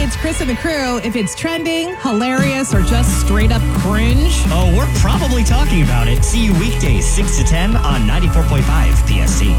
It's Chris and the crew. If it's trending, hilarious, or just straight up cringe. Oh, we're probably talking about it. See you weekdays 6 to 10 on 94.5 PST.